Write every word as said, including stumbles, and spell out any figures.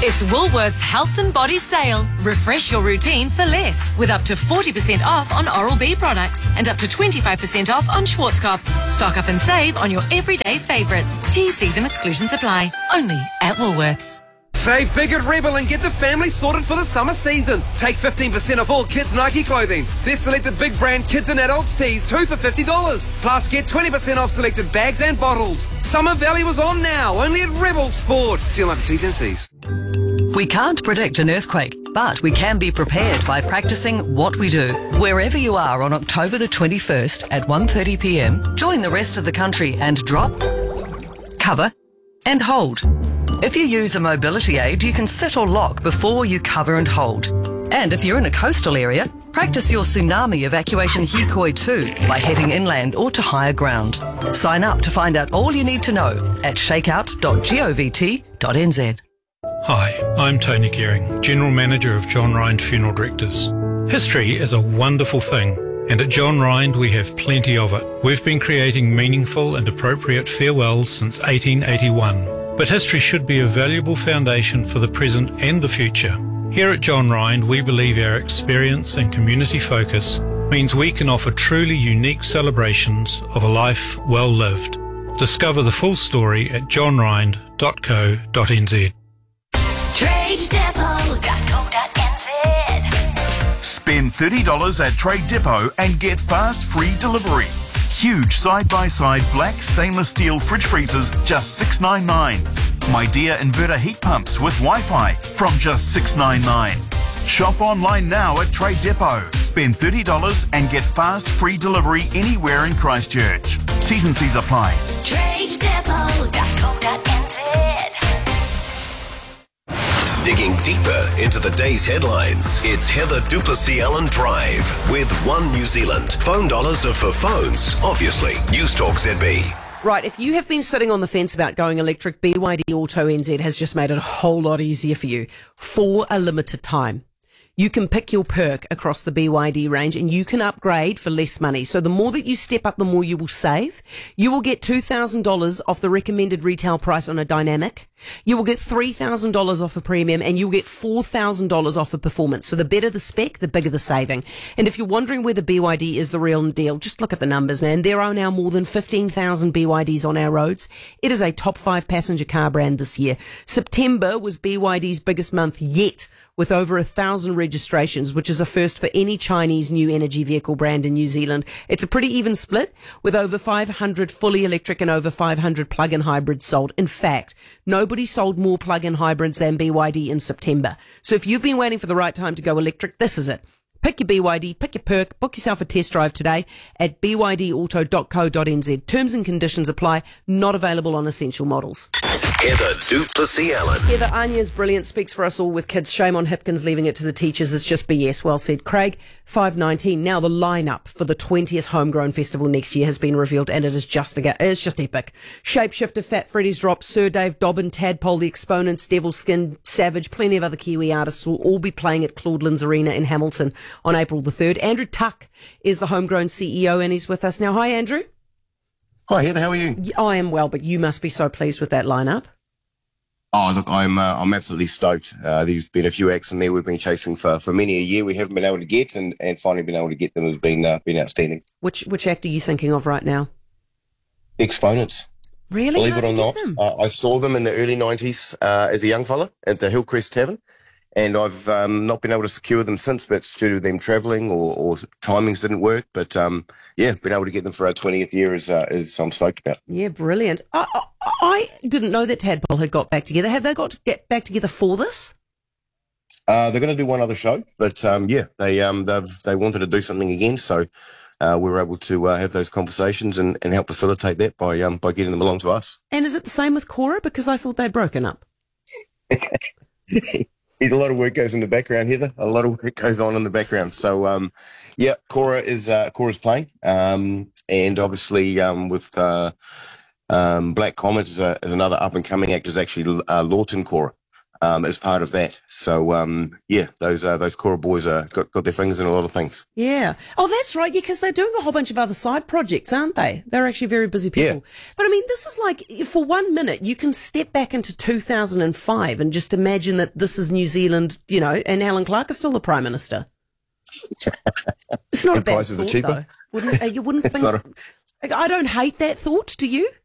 It's Woolworths Health and Body Sale. Refresh your routine for less with up to forty percent off on Oral-B products and up to twenty-five percent off on Schwarzkopf. Stock up and save on your everyday favourites. T-C's and exclusions apply. Only at Woolworths. Save big at Rebel and get the family sorted for the summer season. Take fifteen percent off all kids' Nike clothing. Their selected big brand kids and adults tees, two for fifty dollars. Plus, get twenty percent off selected bags and bottles. Summer Valley was on now, only at Rebel Sport. See you on T's and C's. We can't predict an earthquake, but we can be prepared by practicing what we do. Wherever you are on October the twenty-first at one thirty p m, join the rest of the country and drop, cover and hold. If you use a mobility aid, you can sit or lock before you cover and hold. And if you're in a coastal area, practice your tsunami evacuation Hikoi too by heading inland or to higher ground. Sign up to find out all you need to know at shakeout dot govt dot n z. Hi, I'm Tony Gearing, General Manager of John Rind Funeral Directors. History is a wonderful thing, and at John Rind we have plenty of it. We've been creating meaningful and appropriate farewells since eighteen eighty-one. But history should be a valuable foundation for the present and the future. Here at John Rind, we believe our experience and community focus means we can offer truly unique celebrations of a life well lived. Discover the full story at john rind dot co dot n z. trade depot dot co dot n z. Spend thirty dollars at Trade Depot and get fast free delivery. Huge side-by-side black stainless steel fridge freezers, just six ninety-nine. My Dear inverter heat pumps with Wi-Fi from just six ninety-nine. Shop online now at Trade Depot. Spend thirty dollars and get fast free delivery anywhere in Christchurch. T's and C's apply. trade depot dot co dot n z. Digging deeper into the day's headlines, it's Heather Duplessis-Allen Drive with One New Zealand. Phone dollars are for phones, obviously. News Talk Z B. Right, if you have been sitting on the fence about going electric, B Y D Auto N Z has just made it a whole lot easier for you for a limited time. You can pick your perk across the B Y D range and you can upgrade for less money. So the more that you step up, the more you will save. You will get two thousand dollars off the recommended retail price on a Dynamic. You will get three thousand dollars off a Premium and you'll get four thousand dollars off a Performance. So the better the spec, the bigger the saving. And if you're wondering whether B Y D is the real deal, just look at the numbers, man. There are now more than fifteen thousand B Y Ds on our roads. It is a top five passenger car brand this year. September was B Y D's biggest month yet, with over a thousand registrations, which is a first for any Chinese new energy vehicle brand in New Zealand. It's a pretty even split, with over five hundred fully electric and over five hundred plug-in hybrids sold. In fact, nobody sold more plug-in hybrids than B Y D in September. So if you've been waiting for the right time to go electric, this is it. Pick your B Y D, pick your perk, book yourself a test drive today at b y d auto dot co dot n z. Terms and conditions apply, not available on essential models. Heather Duplessis-Allen. Heather, Anya's brilliant, speaks for us all with kids. Shame on Hipkins leaving it to the teachers. It's just B S. Well said. Craig, five nineteen. Now the lineup for the twentieth Homegrown Festival next year has been revealed and it is just a, it's just epic. Shapeshifter, Fat Freddy's Drop, Sir Dave Dobbin, Tadpole, The Exponents, Devil Skin, Savage, plenty of other Kiwi artists will all be playing at Claudelands Arena in Hamilton on April the third. Andrew Tuck is the Homegrown C E O and he's with us now. Hi, Andrew. Hi, Heather. How are you? I am well, but you must be so pleased with that lineup. Oh, look, I'm uh, I'm absolutely stoked. Uh, there's been a few acts in there we've been chasing for, for many a year. We haven't been able to get, and, and finally been able to get them has been uh, been outstanding. Which which act are you thinking of right now? Exponents. Really? Believe How'd it or you not, get them? uh, I saw them in the early nineties uh, as a young fella at the Hillcrest Tavern, and I've um, not been able to secure them since, but it's due to them travelling or, or timings didn't work. But um, yeah, been able to get them for our twentieth year is, uh, is I'm stoked about. Yeah, brilliant. I, I, I didn't know that Tadpole had got back together. Have they got to get back together for this? Uh, they're going to do one other show, but um, yeah, they um, they've they wanted to do something again, so uh, we were able to uh, have those conversations and, and help facilitate that by um, by getting them along to us. And is it the same with Cora? Because I thought they'd broken up. A lot of work goes in the background, Heather. A lot of work goes on in the background. So, um, yeah, Cora is uh, Cora's playing, um, and obviously um, with uh, um, Black Comet is, a, is another up and coming act is actually uh, Lawton Cora. um, as part of that. So um, yeah, those uh, those Cora boys are got, got their fingers in a lot of things. Yeah. Oh, that's right. Yeah, because they're doing a whole bunch of other side projects, aren't they? They're actually very busy people. Yeah. But I mean, this is like, for one minute, you can step back into two thousand five and just imagine that this is New Zealand, you know, and Alan Clark is still the Prime Minister. It's not a bad prices are thought, cheaper. though. Wouldn't, uh, you wouldn't It's think not so. I don't hate that thought, do you?